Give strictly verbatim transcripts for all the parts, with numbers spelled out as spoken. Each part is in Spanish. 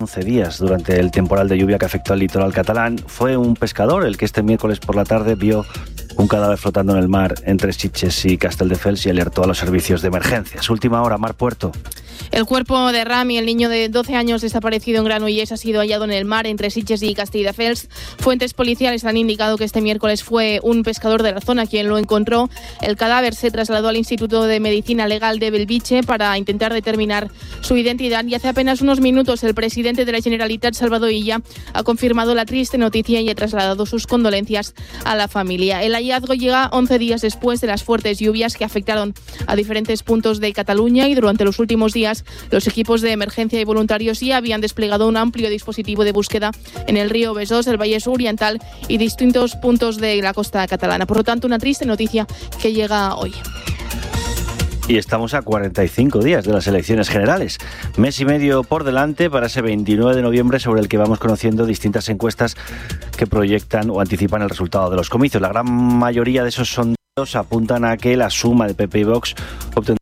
once días durante el temporal de lluvia que afectó al litoral catalán. Fue un pescador el que este miércoles por la tarde vio un cadáver flotando en el mar entre Sitges y Castelldefels y alertó a los servicios de emergencias. Última hora, Mar Puerto. El cuerpo de Rami, el niño de doce años desaparecido en Granollers, ha sido hallado en el mar entre Sitges y Castelldefels. Fuentes policiales han indicado que este miércoles fue un pescador de la zona quien lo encontró. El cadáver se trasladó al Instituto de Medicina Legal de Belviche para intentar determinar su identidad y hace apenas unos minutos el presidente de la Generalitat, Salvador Illa, ha confirmado la triste noticia y ha trasladado sus condolencias a la familia. El hallazgo llega once días después de las fuertes lluvias que afectaron a diferentes puntos de Cataluña y durante los últimos días los equipos de emergencia y voluntarios ya habían desplegado un amplio dispositivo de búsqueda en el río Besós, el Vallès Oriental y distintos puntos de la costa catalana. Por lo tanto, una triste noticia que llega hoy. Y estamos a cuarenta y cinco días de las elecciones generales. Mes y medio por delante para ese veintinueve de noviembre sobre el que vamos conociendo distintas encuestas que proyectan o anticipan el resultado de los comicios. La gran mayoría de esos sondeos apuntan a que la suma de P P y Vox obtendrá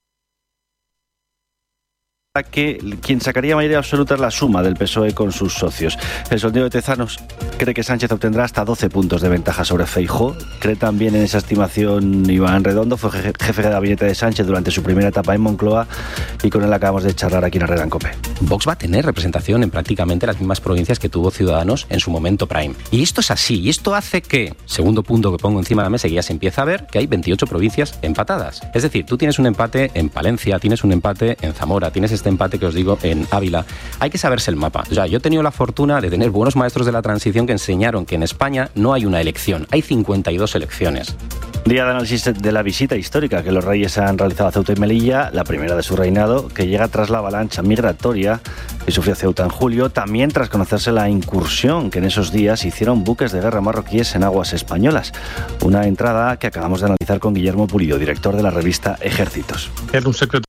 que quien sacaría mayoría absoluta es la suma del P S O E con sus socios. El sondeo de Tezanos cree que Sánchez obtendrá hasta doce puntos de ventaja sobre Feijóo. Cree también en esa estimación Iván Redondo, fue jefe de gabinete de Sánchez durante su primera etapa en Moncloa y con él acabamos de charlar aquí en Herrera en COPE. Vox va a tener representación en prácticamente las mismas provincias que tuvo Ciudadanos en su momento prime. Y esto es así, y esto hace que, segundo punto que pongo encima de la mesa y ya se empieza a ver, que hay veintiocho provincias empatadas. Es decir, tú tienes un empate en Palencia, tienes un empate en Zamora, tienes este empate que os digo en Ávila. Hay que saberse el mapa. O sea, yo he tenido la fortuna de tener buenos maestros de la transición que enseñaron que en España no hay una elección, hay cincuenta y dos elecciones. Día de análisis de la visita histórica que los reyes han realizado a Ceuta y Melilla, la primera de su reinado, que llega tras la avalancha migratoria que sufrió Ceuta en julio, también tras conocerse la incursión que en esos días hicieron buques de guerra marroquíes en aguas españolas. Una entrada que acabamos de analizar con Guillermo Pulido, director de la revista Ejércitos. Era un secreto.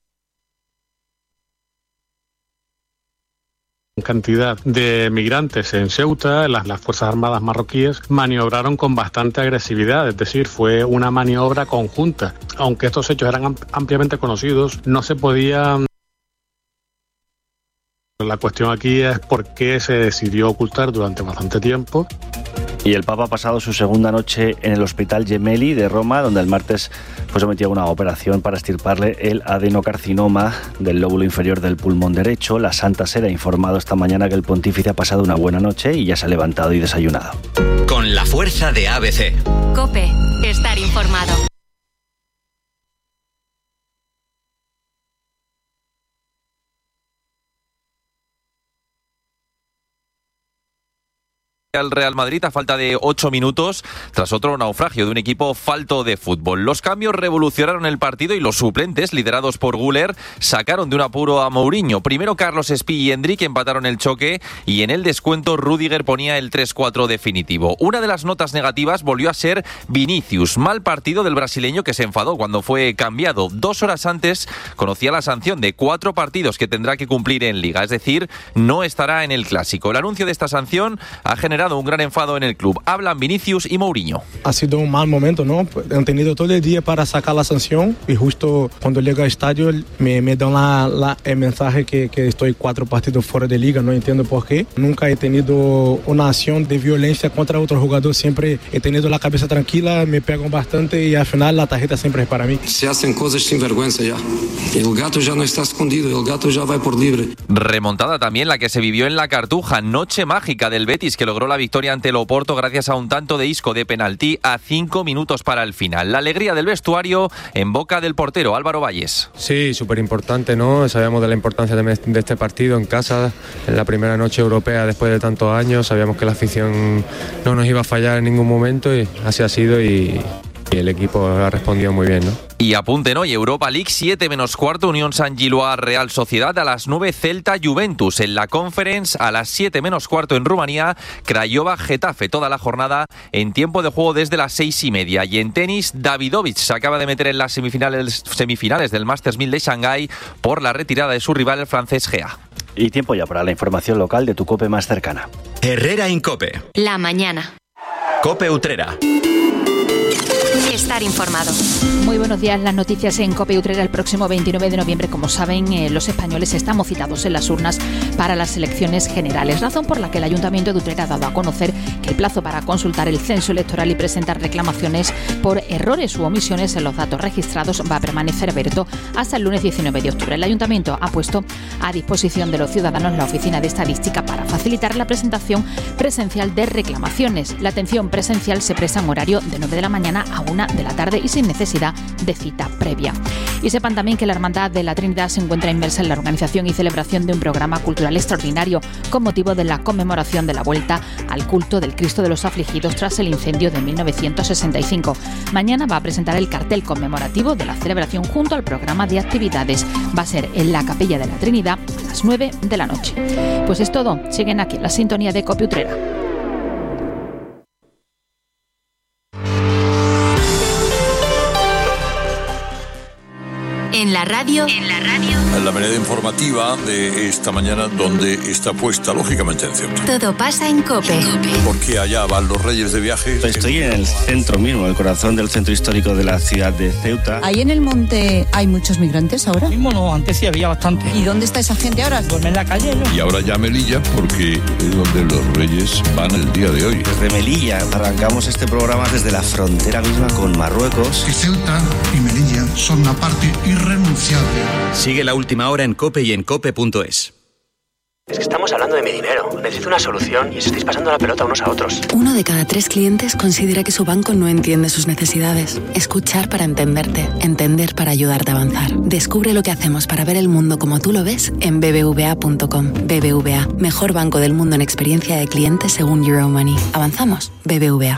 Cantidad de migrantes en Ceuta, las, las Fuerzas Armadas marroquíes maniobraron con bastante agresividad, es decir, fue una maniobra conjunta. Aunque estos hechos eran ampliamente conocidos, no se podía... La cuestión aquí es por qué se decidió ocultar durante bastante tiempo. Y el Papa ha pasado su segunda noche en el Hospital Gemelli de Roma, donde el martes fue sometido a una operación para extirparle el adenocarcinoma del lóbulo inferior del pulmón derecho. La Santa Sede ha informado esta mañana que el pontífice ha pasado una buena noche y ya se ha levantado y desayunado. Con la fuerza de A B C. COPE, estar informado. El Real Madrid a falta de ocho minutos tras otro naufragio de un equipo falto de fútbol. Los cambios revolucionaron el partido y los suplentes, liderados por Güler, sacaron de un apuro a Mourinho. Primero Carlos Espí y Endrick empataron el choque y en el descuento Rüdiger ponía el tres cuatro definitivo. Una de las notas negativas volvió a ser Vinicius. Mal partido del brasileño que se enfadó cuando fue cambiado. Dos horas antes conocía la sanción de cuatro partidos que tendrá que cumplir en Liga, es decir, no estará en el Clásico. El anuncio de esta sanción ha generado un gran enfado en el club. Hablan Vinicius y Mourinho. Ha sido un mal momento, ¿no? Han tenido todo el día para sacar la sanción y justo cuando llego al estadio me, me dan la, la, el mensaje que, que estoy cuatro partidos fuera de liga. No entiendo por qué. Nunca he tenido una acción de violencia contra otro jugador. Siempre he tenido la cabeza tranquila, me pegan bastante y al final la tarjeta siempre es para mí. Se hacen cosas sin vergüenza ya. El gato ya no está escondido, el gato ya va por libre. Remontada también la que se vivió en la Cartuja. Noche mágica del Betis que logró la victoria ante el Oporto gracias a un tanto de Isco de penalti a cinco minutos para el final. La alegría del vestuario en boca del portero Álvaro Valles. Sí, súper importante, ¿no? Sabíamos de la importancia de, de este partido en casa, en la primera noche europea después de tantos años. Sabíamos que la afición no nos iba a fallar en ningún momento y así ha sido y... y el equipo ha respondido muy bien, ¿no? Y apunten hoy, Europa League, siete menos cuarto, Unión San Giloa Real Sociedad, a las nueve Celta Juventus. En la Conference, a las siete menos cuarto en Rumanía, Craiova Getafe, toda la jornada en tiempo de juego desde las seis y media. Y en tenis, Davidovich se acaba de meter en las semifinales, semifinales del Masters mil de Shanghái por la retirada de su rival, el francés G A. Y tiempo ya para la información local de tu COPE más cercana. Herrera en COPE. La mañana. COPE Utrera. Estar informado. Muy buenos días, las noticias en COPE Utrera. El próximo veintinueve de noviembre, como saben, eh, los españoles estamos citados en las urnas para las elecciones generales, razón por la que el Ayuntamiento de Utrera ha dado a conocer que el plazo para consultar el censo electoral y presentar reclamaciones por errores u omisiones en los datos registrados va a permanecer abierto hasta el lunes diecinueve de octubre. El Ayuntamiento ha puesto a disposición de los ciudadanos la Oficina de Estadística para facilitar la presentación presencial de reclamaciones. La atención presencial se presta en horario de nueve de la mañana a una de la tarde y sin necesidad de cita previa. Y sepan también que la Hermandad de la Trinidad se encuentra inmersa en la organización y celebración de un programa cultural extraordinario con motivo de la conmemoración de la vuelta al culto del Cristo de los Afligidos tras el incendio de mil novecientos sesenta y cinco. Mañana va a presentar el cartel conmemorativo de la celebración junto al programa de actividades. Va a ser en la Capilla de la Trinidad a las nueve de la noche. Pues es todo. Siguen aquí en la sintonía de COPE Utrera. En la radio, en la radio, la manera informativa de esta mañana, donde está puesta lógicamente en Ceuta. Todo pasa en COPE. Porque allá van los reyes de viaje. Estoy en el centro mismo, el corazón del centro histórico de la ciudad de Ceuta. ¿Ahí en el monte hay muchos migrantes ahora? Mismo no, antes sí había bastante. ¿Y dónde está esa gente ahora? Duerme en la calle, ¿no? Y ahora ya Melilla, porque es donde los reyes van el día de hoy. Desde Melilla arrancamos este programa desde la frontera misma con Marruecos. Que Ceuta y Melilla son una parte irrenunciable. Sigue la última hora en COPE y en cope punto es. Es que estamos hablando de mi dinero. Necesito una solución y os estáis pasando la pelota unos a otros. Uno de cada tres clientes considera que su banco no entiende sus necesidades. Escuchar para entenderte. Entender para ayudarte a avanzar. Descubre lo que hacemos para ver el mundo como tú lo ves en b b v a punto com. B B V A, mejor banco del mundo en experiencia de cliente según Euromoney. Avanzamos. B B V A.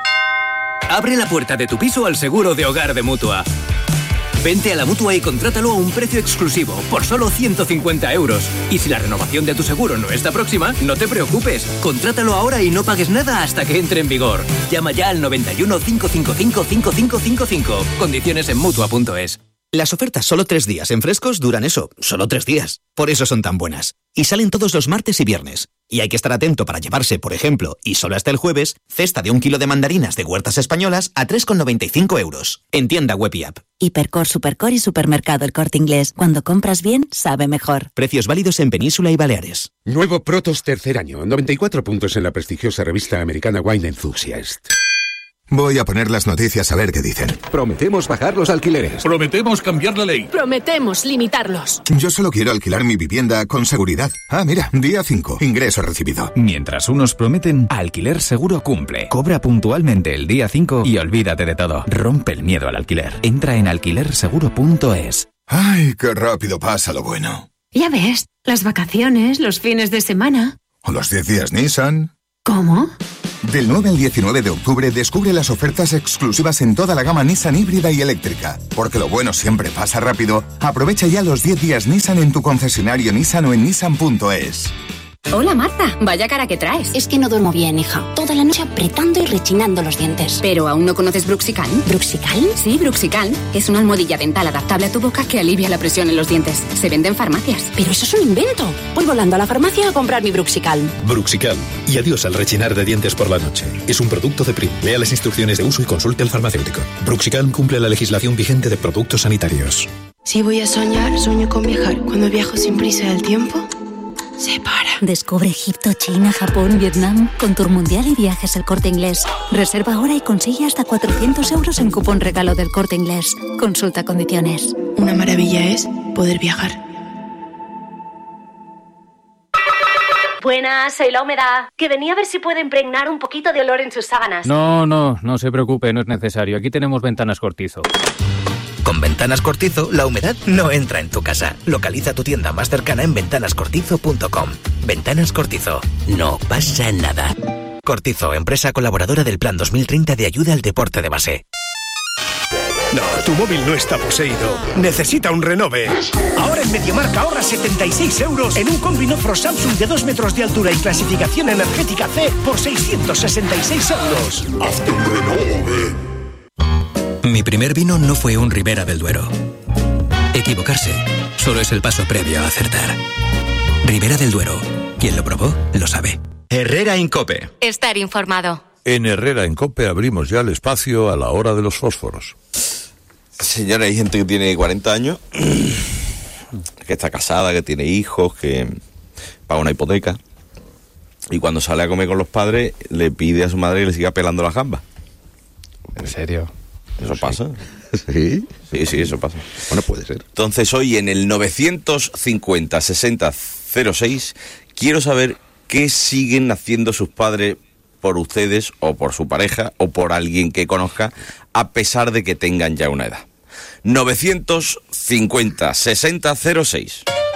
Abre la puerta de tu piso al seguro de hogar de Mutua. Vente a la Mutua y contrátalo a un precio exclusivo, por solo ciento cincuenta euros. Y si la renovación de tu seguro no está próxima, no te preocupes. Contrátalo ahora y no pagues nada hasta que entre en vigor. Llama ya al noventa y uno, cinco cinco cinco, cinco cinco cinco cinco. Condiciones en Mutua punto es. Las ofertas solo tres días en Frescos duran eso, solo tres días. Por eso son tan buenas. Y salen todos los martes y viernes. Y hay que estar atento para llevarse, por ejemplo, y solo hasta el jueves, cesta de un kilo de mandarinas de Huertas Españolas a tres con noventa y cinco euros. En tienda web y app. Hipercor, Supercor y Supermercado El Corte Inglés. Cuando compras bien, sabe mejor. Precios válidos en Península y Baleares. Nuevo Protos tercer año. noventa y cuatro puntos en la prestigiosa revista americana Wine Enthusiast. Voy a poner las noticias a ver qué dicen. Prometemos bajar los alquileres. Prometemos cambiar la ley. Prometemos limitarlos. Yo solo quiero alquilar mi vivienda con seguridad. Ah, mira, día cinco. Ingreso recibido. Mientras unos prometen, Alquiler Seguro cumple. Cobra puntualmente el día cinco y olvídate de todo. Rompe el miedo al alquiler. Entra en alquiler seguro punto es. Ay, qué rápido pasa lo bueno. Ya ves, las vacaciones, los fines de semana. O los diez días Nissan. ¿Cómo? Del nueve al diecinueve de octubre descubre las ofertas exclusivas en toda la gama Nissan híbrida y eléctrica. Porque lo bueno siempre pasa rápido. Aprovecha ya los diez días Nissan en tu concesionario Nissan o en nissan punto es. Hola Marta, vaya cara que traes. Es que no duermo bien, hija. Toda la noche apretando y rechinando los dientes. ¿Pero aún no conoces Bruxical? ¿Bruxical? Sí, Bruxical. Es una almohadilla dental adaptable a tu boca que alivia la presión en los dientes. Se vende en farmacias. Pero eso es un invento. Voy volando a la farmacia a comprar mi Bruxical. Bruxical. Y adiós al rechinar de dientes por la noche. Es un producto de Prim. Lea las instrucciones de uso y consulte al farmacéutico. Bruxical cumple la legislación vigente de productos sanitarios. Si voy a soñar, sueño con viajar. Cuando viajo sin prisa del tiempo, se para. Descubre Egipto, China, Japón, Vietnam con Tour Mundial y Viajes El Corte Inglés. Reserva ahora y consigue hasta cuatrocientos euros en cupón regalo del Corte Inglés. Consulta condiciones. Una maravilla es poder viajar. Buenas, soy La Humedad. Que venía a ver si puede impregnar un poquito de olor en sus sábanas. No, no, no se preocupe, no es necesario. Aquí tenemos Ventanas Cortizo. Con Ventanas Cortizo, la humedad no entra en tu casa. Localiza tu tienda más cercana en ventanas cortizo punto com. Ventanas Cortizo. No pasa nada. Cortizo, empresa colaboradora del Plan dos mil treinta de ayuda al deporte de base. No, tu móvil no está poseído. Necesita un renove. Ahora en MediaMarkt ahorra setenta y seis euros en un Combinofro Samsung de dos metros de altura y clasificación energética C por seiscientos sesenta y seis euros. Hazte un renove. Mi primer vino no fue un Ribera del Duero. Equivocarse solo es el paso previo a acertar. Ribera del Duero. Quien lo probó, lo sabe. Herrera Incope. Estar informado. En Herrera en COPE abrimos ya el espacio a la hora de los fósforos. Señora, hay gente que tiene cuarenta años, que está casada, que tiene hijos, que paga una hipoteca, y cuando sale a comer con los padres le pide a su madre que le siga pelando las gambas. ¿En serio? ¿Eso sí pasa? ¿Sí? Sí, sí, eso pasa. Bueno, puede ser. Entonces hoy en el novecientos cincuenta sesenta cero seis quiero saber qué siguen haciendo sus padres por ustedes o por su pareja o por alguien que conozca a pesar de que tengan ya una edad. novecientos cincuenta sesenta cero seis.